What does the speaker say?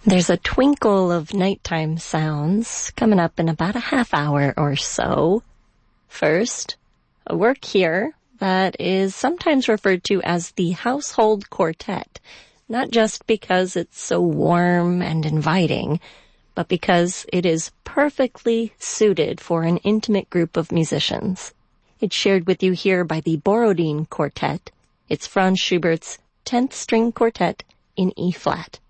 There's a twinkle of nighttime sounds coming up in about a half hour or so. First, a work here that is sometimes referred to as the Household Quartet, not just because it's so warm and inviting, but because it is perfectly suited for an intimate group of musicians. It's shared with you here by the Borodin Quartet. It's Franz Schubert's 10th String Quartet in E-flat.